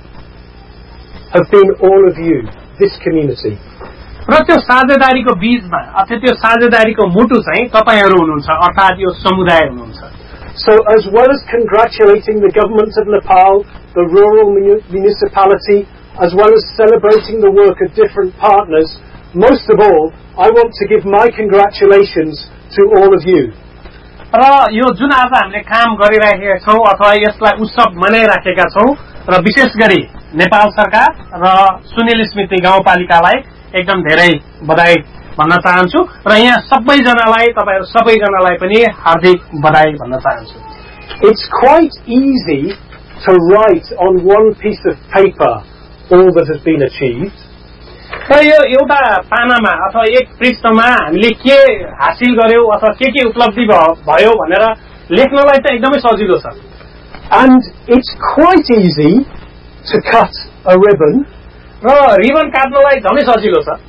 have been all of you, this community. र त्यो साझेदारीको बीचमा अथवा त्यो साझेदारीको मुटु चाहिँ तपाईहरु हुनुहुन्छ, अर्थात् यो समुदाय हुनुहुन्छ। So as well as congratulating the government of Nepal, the rural municipality, as well as celebrating the work of different partners, most of all, I want to give my congratulations to all of you. र यो जुन आज हामीले काम गरिराखेका छौं अथवा यसलाई उत्सव मनाइराखेका छौं र विशेष गरी नेपाल सरकार र सुनिल स्मृति गाउँपालिकालाई एकदम धेरै बधाई भन्न चाहन्छु र यहाँ सबैजनालाई तपाईहरु सबैजनालाई पनि हार्दिक बधाई भन्न चाहन्छु. It's quite easy to write on one piece of paper all that has been achieved. र यो एउटा पानामा अथवा एक पृष्ठमा हामीले के हासिल गर्यौं अथवा के के उपलब्धि भयो भनेर लेख्नलाई चाहिँ एकदमै सजिलो छ. And it's quite easy to cut a ribbon. र रिबन काट्नलाई झनै सजिलो छ.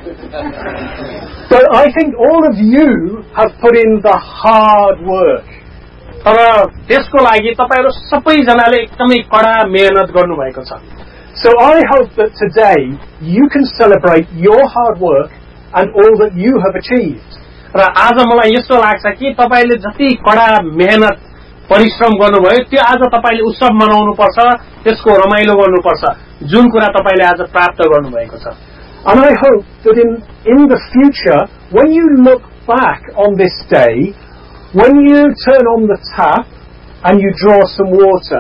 But I think all of you have put in the hard work. तर त्यसको लागि तपाईहरु सबैजनाले एकदमै कडा मेहनत गर्नुभएको छ. So I hope that today you can celebrate your hard work and all that you have achieved. र आज मलाई यस्तो लाग्छ कि तपाईले जति कडा मेहनत परिश्रम गर्नुभयो त्यो आज तपाईले उत्सव मनाउनु पर्छ, त्यसको रमाइलो गर्नुपर्छ जुन कुरा तपाईले आज प्राप्त गर्नुभएको छ. And I hope that in in the future when you look back on this day, when you turn on the tap and you draw some water,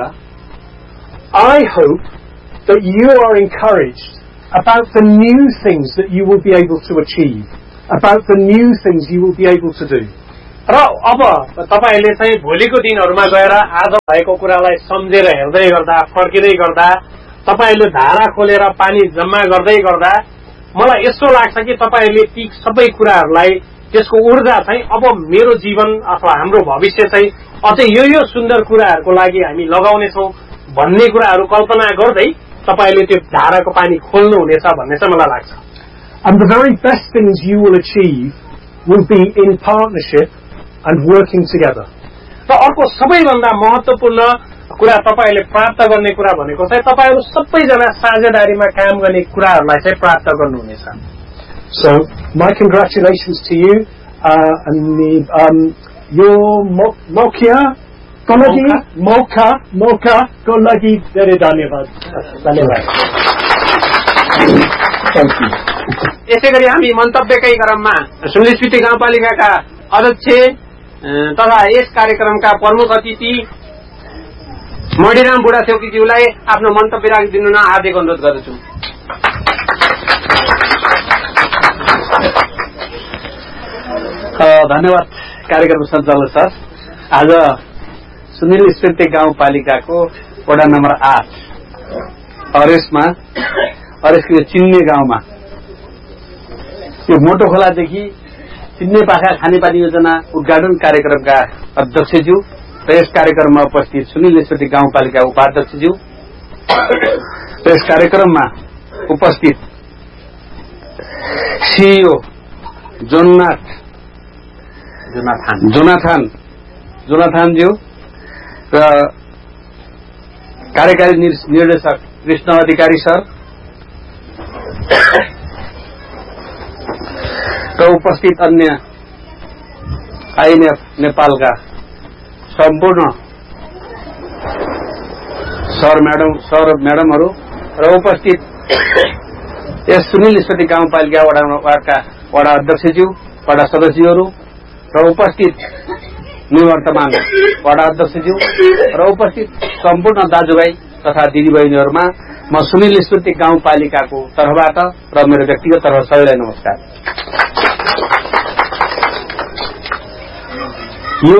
I hope that you are encouraged about the new things that you will be able to achieve, about the new things you will be able to do. र अब तपाईले चाहिँ भोलिको दिनहरुमा गएर आज भएको कुरालाई सम्झेर हेर्दै गर्दा फर्किदै गर्दा तपाईले धारा खोलेर पानी जम्मा गर्दै गर्दा मलाई यस्तो लाग्छ कि तपाईले ती सबै कुराहरुलाई त्यसको ऊर्जा चाहिँ अब मेरो जीवन अथवा हाम्रो भविष्य चाहिँ अझै यो यो सुन्दर कुराहरुको लागि हामी लगाउने छौं भन्ने कुराहरु कल्पना गर्दै तपाईले त्यो धाराको पानी खोल्नु हुनेछ भन्ने चाहिँ मलाई लाग्छ. And the very best things you will achieve will be in partnership and working together. र अर्को सबैभन्दा महत्त्वपूर्ण कुरा तपाईले प्राप्त गर्ने कुरा भनेको चाहिँ तपाईहरु सबैजना साझेदारीमा काम गर्ने कुराहरुलाई चाहिँ प्राप्त गर्नुहुनेछ. So my congratulations to you uh, and the um your Mokia Kolagi Moka Moka Kolagi very dhanyawad. Dhanyawad. Thank you. यसैगरी हामी मन्तव्यकै क्रममा सुनिल स्मृति गाउँपालिकाका अध्यक्ष तथा यस कार्यक्रमका प्रमुख अतिथि मणिराम बुढाथोकीज्यूलाई आफ्नो मन्तव्य राखिदिनु न हार्दिक अनुरोध गर्दछु. धन्यवाद कार्यक्रम सञ्चालक सर. आज सुनिल स्मृति गाउँपालिकाको वडा नम्बर आठ अरेसमा अरेसको चिन्ने गाउँमा यो मोटो खोलादेखि चिन्ने पाखा खानेपानी योजना उद्घाटन कार्यक्रमका अध्यक्षज्यू र यस कार्यक्रममा उपस्थित सुनिल स्मृति गाउँपालिका उपाध्यक्षज्यू र यस कार्यक्रममा उपस्थित सीईओ जोनाथ जोनाथान जोनाथान जोनाथानज्यू र कार्यकारी निर्देशक कृष्ण अधिकारी सर र उपस्थित अन्य आईएनएफ नेपालका सम्पूर्ण सर म्याडम सर म्याडमहरू र उपस्थित यस सुनिल स्मृति गाउँपालिका वडाका वडा अध्यक्षज्यू वडा सदस्यहरू र उपस्थित निवर्तमान वडा अध्यक्षज्यू र उपस्थित सम्पूर्ण दाजुभाइ तथा दिदीबहिनीहरूमा म सुनिल स्मृति गाउँपालिकाको तर्फबाट र मेरो व्यक्तिगत तर्फ सबैलाई नमस्कार. यो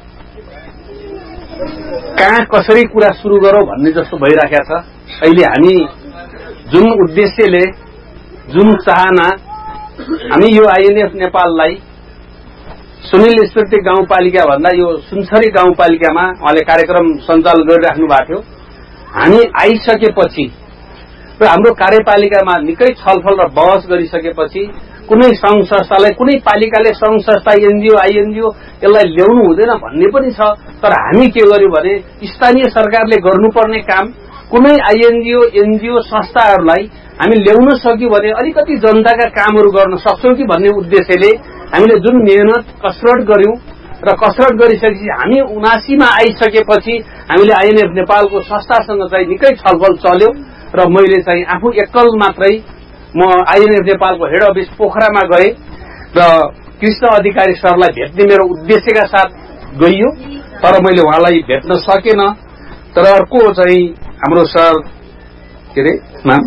कहाँ कसरी कुरा सुरु गरौं भन्ने जस्तो भइराखेको छ. अहिले हामी जुन उद्देश्यले जुन चाहना हामी यो आईएनएफ नेपाललाई सुनिल स्मृति गाउँपालिका भन्दा यो सुनसरी गाउँपालिकामा उहाँले कार्यक्रम सञ्चालन गरिराख्नु भएको थियो. हामी आइसकेपछि र हाम्रो कार्यपालिकामा निकै छलफल र बहस गरिसकेपछि कुनै संघ संस्थालाई कुनै पालिकाले संघ संस्था एनजीओ आईएनजीओ यसलाई ल्याउनु हुँदैन भन्ने पनि छ. तर हामी के गर्यौं भने स्थानीय सरकारले गर्नुपर्ने काम कुनै आईएनजीओ एनजीओ संस्थाहरूलाई हामी ल्याउन सक्यौं भने अलिकति जनताका कामहरू गर्न सक्छौं कि भन्ने उद्देश्यले हामीले जुन मेहनत कसरत गर्यौं र कसरत गरिसकेपछि हामी उनासीमा आइसकेपछि हामीले आईएनएफ नेपालको संस्थासँग चाहिँ निकै छलफल चल्यो र मैले चाहिँ आफू एकल मात्रै म आइएनएफ नेपालको हेड अफिस पोखरामा गए र कृष्ण अधिकारी सरलाई भेट्ने मेरो उद्देश्यका साथ गइयो, तर मैले उहाँलाई भेट्न सकेन। तर अर्को चाहिँ हाम्रो सर के अरे नाम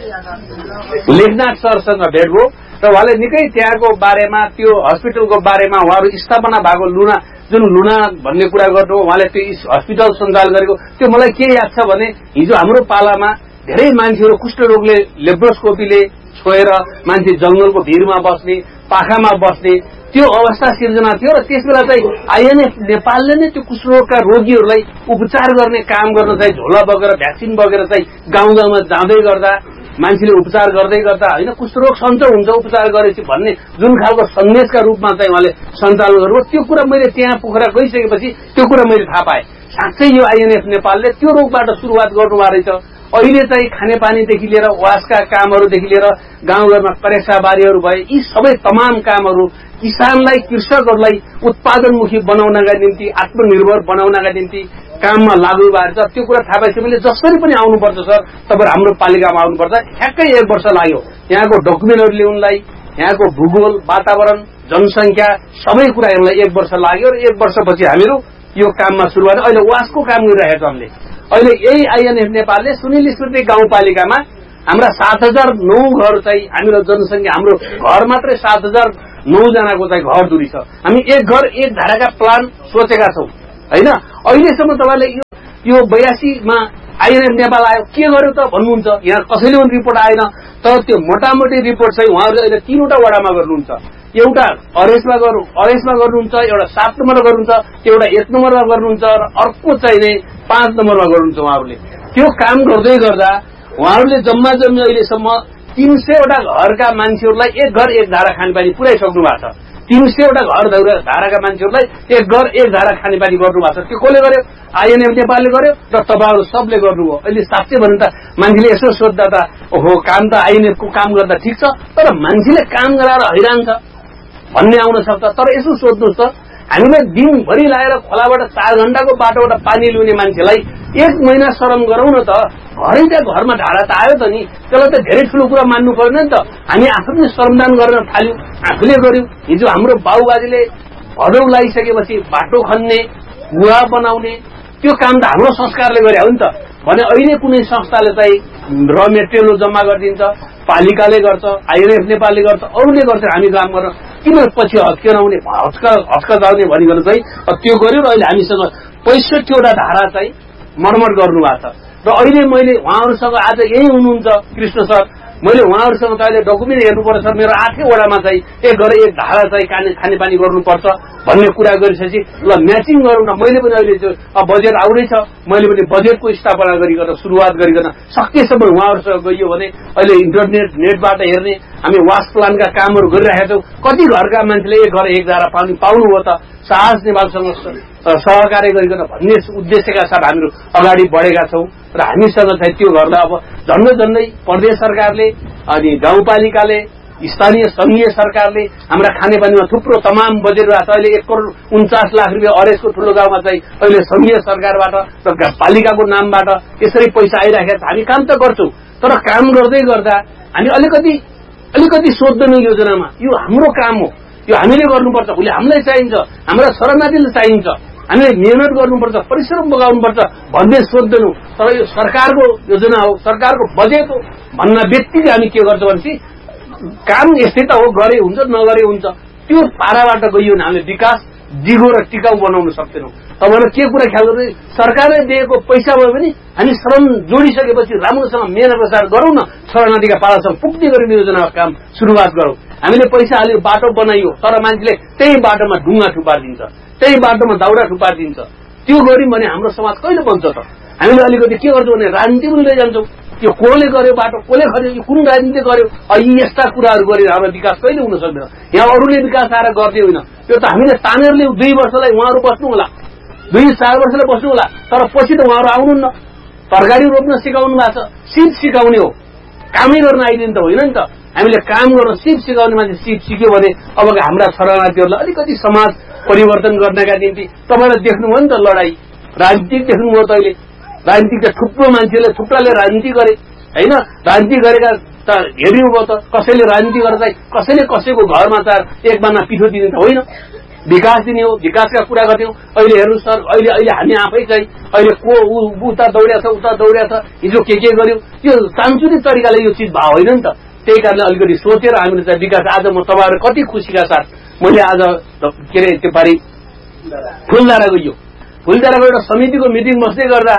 लेखनाथ सरसँग भेट भयो र उहाँले निकै त्यहाँको बारेमा त्यो हस्पिटलको बारेमा उहाँहरू स्थापना भएको लुना जुन लुना भन्ने कुरा गर्नु उहाँले त्यो हस्पिटल सञ्चालन गरेको त्यो मलाई के याद छ भने हिजो हाम्रो पालामा धेरै मान्छेहरू कुष्ठरोगले लेब्रोस्कोपीले छोएर मान्छे जंगलको भिरमा बस्ने पाखामा बस्ने त्यो अवस्था सिर्जना थियो र त्यसबेला चाहिँ आइएनएफ नेपालले नै त्यो कुष्ठरोगका रोगीहरूलाई उपचार गर्ने काम गर्न चाहिँ झोला बगेर भ्याक्सिन बगेर चाहिँ गाउँ गाउँमा जाँदै गर्दा मान्छेले उपचार गर्दै गर्दा होइन कुष्ठरोग सन्चो हुन्छ उपचार गरेपछि भन्ने जुन खालको सन्देशका रूपमा चाहिँ उहाँले सञ्चालन गर्नु त्यो कुरा मैले त्यहाँ पोखरा गइसकेपछि त्यो कुरा मैले थाहा पाएँ। साँच्चै यो आइएनएफ नेपालले त्यो रोगबाट सुरुवात गर्नुभएको रहेछ। अहिले चाहिँ खानेपानीदेखि लिएर वासका कामहरूदेखि लिएर गाउँघरमा करेसाबारीहरू भए यी सबै तमाम कामहरू किसानलाई कृषकहरूलाई उत्पादनमुखी बनाउनका निम्ति आत्मनिर्भर बनाउनका निम्ति काममा लागू भएको छ। त्यो कुरा थाहा पाएपछि मैले जसरी पनि आउनुपर्छ सर तपाईँ हाम्रो पालिकामा आउनुपर्छ। ठ्याक्कै एक वर्ष लाग्यो यहाँको डकुमेन्टहरू ल्याउनलाई, यहाँको भूगोल वातावरण जनसङ्ख्या सबै कुरा हेर्नलाई एक वर्ष लाग्यो र एक वर्षपछि हामीहरू यो काममा सुरुवात अहिले वासको काम गरिरहेको छ। हामीले अहिले यही आइएनएफ नेपालले सुनिल स्मृति गाउँपालिकामा हाम्रा सात हजार नौ घर चाहिँ हामीलाई जनसङ्ख्या हाम्रो घर मात्रै सात हजार नौ जनाको चाहिँ घर दूरी छ। हामी एक घर एक धाराका प्लान सोचेका छौँ होइन। अहिलेसम्म तपाईँले यो यो बयासीमा आइएनएफ नेपाल आयो के गर्यो त भन्नुहुन्छ, यहाँ कसैले पनि रिपोर्ट आएन। तर त्यो मोटामोटी रिपोर्ट चाहिँ उहाँहरूले अहिले तीनवटा वडामा गर्नुहुन्छ। एउटा अरेसमा गर्नु अरेसमा गर्नुहुन्छ, एउटा सात नम्बरमा गर्नुहुन्छ, एउटा एक नम्बरमा गर्नुहुन्छ र अर्को चाहिँ पाँच नम्बरमा गर्नुहुन्छ। उहाँहरूले त्यो काम गर्दै गर्दा उहाँहरूले जम्मा जम्मी अहिलेसम्म तीन सयवटा घरका मान्छेहरूलाई एक घर एक धारा खानेपानी पुर्याइसक्नु भएको छ। तीन सयवटा घर धाराका मान्छेहरूलाई एक घर एक धारा खानेपानी गर्नु भएको छ। त्यो कसले गर्यो? आइएनएफ नेपालले गर्यो र तपाईँहरू सबले गर्नुभयो। अहिले साँच्चै भन्नु त मान्छेले यसो सोद्धा त ओहो काम त आइएनएफको काम गर्दा ठिक छ, तर मान्छेले काम गराएर हैरान छ भन्ने आउन सक्छ। तर यसो सोध्नुहोस् त हामीलाई दिनभरि लागेर खोलाबाट चार घण्टाको बाटोबाट पानी ल्याउने मान्छेलाई एक महिना श्रम गरौँ न त, घरै त्यहाँ घरमा ढाडा त आयो त नि, त्यसलाई त धेरै ठुलो कुरा मान्नु पर्दैन नि त। हामी आफूले श्रमदान गर्न थाल्यौँ, आफूले गर्यौँ। हिजो हाम्रो बाबुबाजेले भदौ लगाइसकेपछि बाटो खन्ने कुवा बनाउने त्यो काम त हाम्रो संस्कारले गरे हो नि त भने अहिले कुनै संस्थाले चाहिँ र मेटेरियल जम्मा गरिदिन्छ, पालिकाले गर्छ, आइएनएफ नेपालले गर्छ, अरूले गर्छ। हामी काम गर्न किन पछि हच्केराउने हच्का हच्कजाउने भनिकन चाहिँ त्यो गर्यो र अहिले हामीसँग पैँसठीवटा धारा चाहिँ मर्मत गर्नु भएको छ। र अहिले मैले उहाँहरूसँग आज यही हुनुहुन्छ कृष्ण सर, मैले उहाँहरूसँग त अहिले डकुमेन्ट हेर्नुपर्छ सर मेरो आठै वडामा चाहिँ एक घर एक धारा चाहिँ खाने खानेपानी गर्नुपर्छ भन्ने कुरा गरिसकेपछि ल म्याचिङ गरौँ न। मैले पनि अहिले बजेट आउँदैछ, मैले पनि बजेटको स्थापना गरिकन सुरुवात गरिकन सकेसम्म उहाँहरूसँग गइयो भने अहिले इन्टरनेट नेटबाट हेर्ने हामी वास प्लानका कामहरू गरिरहेका छौँ। कति घरका मान्छेले एक घर एक धारा पानी पाउनुभयो त साहस नेपालसँग सहकार्य गरिकन भन्ने उद्देश्यका साथ हामीहरू अगाडि बढेका छौँ र हामीसँग चाहिँ त्यो घरलाई अब झन्डै झन्डै प्रदेश सरकारले अनि गाउँपालिकाले स्थानीय संघीय सरकारले हाम्रा खानेपानीमा थुप्रो तमाम बजेट भएको छ। अहिले एक करोड उन्चास लाख रुपियाँ अरेसको ठुलो गाउँमा चाहिँ अहिले संघीय सरकारबाट र पालिकाको नामबाट यसरी पैसा आइराखेको छ। हामी काम त गर्छौँ, तर काम गर्दै गर्दा हामी अलिकति अलिकति सोध्दैनौँ योजनामा। यो हाम्रो काम हो, यो हामीले गर्नुपर्छ, उसले हामीलाई चाहिन्छ, हाम्रा शरणार्थीले चाहिन्छ, हामीले मेहनत गर्नुपर्छ, परिश्रम बगाउनुपर्छ भन्ने सोध्दैनौँ। तर यो सरकारको योजना हो, सरकारको बजेट हो भन्न बित्तिकै हामी के गर्छौँ भनेपछि काम यस्तै त हो, गरे हुन्छ नगरे हुन्छ। त्यो पाराबाट गइयो भने हामीले विकास दिगो र टिकाउ बनाउन सक्दैनौँ। तपाईँहरू के कुरा ख्याल गर्दै सरकारले दिएको पैसा भयो भने हामी श्रम जोडिसकेपछि राम्रोसँग मेहनत प्रचार गरौँ न, शरणार्थीका पालासँग पुग्ने गरी योजनाको काम सुरुवात गरौँ। हामीले पैसा हाल्यो, बाटो बनाइयो, तर मान्छेले त्यही बाटोमा ढुङ्गा थुपारिदिन्छ, त्यही बाटोमा दाउरा थुपारिदिन्छ। त्यो गऱ्यौँ भने हाम्रो समाज कहिले बन्छ त? हामीले अलिकति के गर्छौँ भने राजनीति पनि लैजान्छौँ। यो कसले गर्यो बाटो, कसले खर्यो, यो कुन राजनीति गर्यो, यी यस्ता कुराहरू गरेर हाम्रो विकास कहिले हुन सक्दैन। यहाँ अरूले विकास आएर गर्दै होइन, यो त हामीले तानेर ल्याउँ। दुई वर्षलाई उहाँहरू बस्नु होला, दुई चार वर्षलाई बस्नु होला, तर पछि त उहाँहरू आउनुहुन्न। तरकारी रोप्न सिकाउनु भएको छ, सिप सिकाउने हो, कामै गर्न आइदिनु त होइन नि त। हामीले काम गर्न सिप सिकाउने मान्छे सिप सिक्यो भने अबका हाम्रा शरणार्थीहरूलाई अलिकति समाज परिवर्तन गर्नका निम्ति तपाईँलाई देख्नुभयो नि त लडाई राजनीतिक देख्नुभयो त। अहिले राजनीतिक त थुप्रो मान्छेले थुप्राले राजनीति गरे होइन राजनीति गरेका त हेर्नुभयो त कसैले राजनीति गर्दा कसैले कसैको घरमा त एक बारमा पिठो दिने त होइन विकास दिने हो विकासका कुरा गर्ने हो अहिले हेर्नु सर अहिले अहिले हामी आफै चाहिँ अहिले को उता दौड्या छ उता दौड्या छ हिजो के के गर्यो यो सांस्कृतिक तरिकाले यो चिज भाव होइन नि त त्यही कारणले अलिकति सोचेर हामीले चाहिँ विकास आज म तपाईँहरू कति खुसीका साथ मैले आज के अरे त्यो पारि फुलधारा गइयो फुलधाराको एउटा समितिको मिटिङ बस्दै गर्दा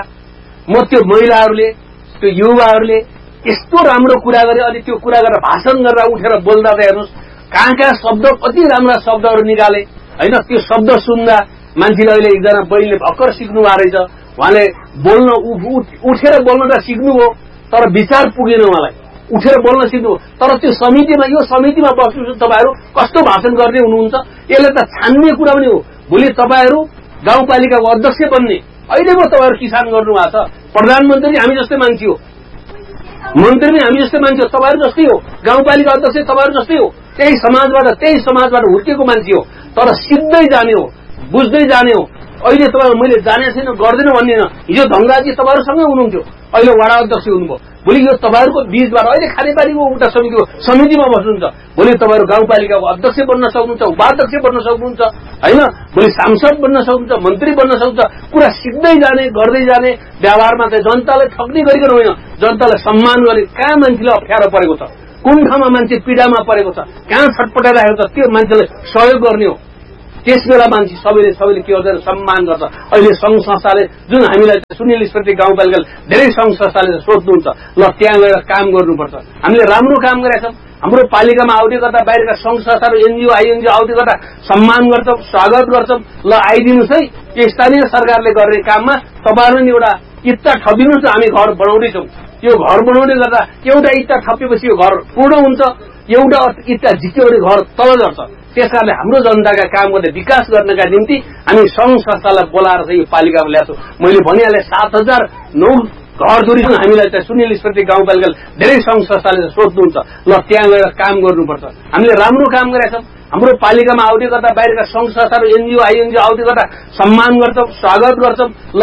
म त्यो महिलाहरूले त्यो युवाहरूले यस्तो राम्रो कुरा गरे अनि त्यो कुरा गरेर भाषण गरेर उठेर बोल्दा त हेर्नुहोस् कहाँ कहाँ शब्द कति राम्रा शब्दहरू निकाले होइन त्यो शब्द सुन्दा मान्छेले अहिले एकजना बहिनीले भर्खर सिक्नु भएको रहेछ उहाँले बोल्न उठेर बोल्न त सिक्नुभयो तर विचार पुगेन उहाँलाई उठेर बोल्न सिक्नु तर त्यो समितिमा यो समितिमा बस्नु तपाईँहरू कस्तो भाषण गर्ने हुनुहुन्छ यसले त छान्ने कुरा पनि हो भोलि तपाईँहरू गाउँपालिकाको अध्यक्ष बन्ने अहिले पो तपाईँहरू किसान गर्नु भएको छ प्रधानमन्त्री हामी जस्तै मान्छे हो मन्त्री पनि हामी जस्तै मान्छे हो तपाईँहरू जस्तै हो गाउँपालिका अध्यक्ष तपाईँहरू जस्तै हो त्यही समाजबाट त्यही समाजबाट हुर्केको मान्छे हो तर सिक्दै जाने हो बुझ्दै जाने हो अहिले तपाईँ मैले जाने छैन गर्दैन भन्ने हिजो धनराजी तपाईँहरूसँगै हुनुहुन्थ्यो अहिले वडा अध्यक्ष हुनुभयो भोलि यो तपाईँहरूको बीचबाट अहिले खानेपानीको एउटा समितिको समितिमा बस्नुहुन्छ भोलि तपाईँहरू गाउँपालिकाको अध्यक्ष बन्न सक्नुहुन्छ उपाध्यक्ष बन्न सक्नुहुन्छ होइन भोलि सांसद बन्न सक्नुहुन्छ मन्त्री बन्न सक्नुहुन्छ कुरा सिक्दै जाने गर्दै जाने व्यवहारमा चाहिँ जनतालाई ठग्ने गरिकन होइन जनतालाई सम्मान गर्ने कहाँ मान्छेले अप्ठ्यारो परेको छ कुन ठाउँमा मान्छे पीडामा परेको छ कहाँ छटपटाइरहेको छ त्यो मान्छेलाई सहयोग गर्ने हो त्यस बेला मान्छे सबैले सबैले के गर्दैन सम्मान गर्छ अहिले संघ संस्थाले जुन हामीलाई सुनिल स्मृति गाउँपालिकाले धेरै संघ संस्थाले सोध्नुहुन्छ ल त्यहाँ गएर काम गर्नुपर्छ हामीले राम्रो काम गरेका छौँ हाम्रो पालिकामा आउने गर्दा बाहिरका संघ संस्थाहरू एनजिओ आइएनजिओ आउने गर्दा सम्मान गर्छौँ स्वागत गर्छौँ ल आइदिनुहोस् है यो स्थानीय सरकारले गर्ने काममा तपाईँहरू नि एउटा इत्ता थपिदिनुहोस् न हामी घर बनाउँदैछौँ यो घर बनाउने गर्दा एउटा इत्ता थपेपछि यो घर पूर्ण हुन्छ एउटा इत्ता झिक्यो भने घर तल झर्छ त्यसकारणले हाम्रो जनताका काम गर्ने विकास गर्नका निम्ति हामी संघ संस्थालाई बोलाएर चाहिँ यो पालिकामा ल्याएको छौँ मैले भनिहालेँ सात हजार नौ घर जोडी हामीलाई चाहिँ सुनिल स्मृति गाउँपालिकाले धेरै संघ संस्थाले सोध्नुहुन्छ ल त्यहाँ गएर काम गर्नुपर्छ हामीले राम्रो काम गरेका छौँ हाम्रो पालिकामा आउने गर्दा बाहिरका संघ संस्थाहरू एनजिओ आइएनजिओ आउने गर्दा सम्मान गर्छौँ स्वागत गर्छौँ ल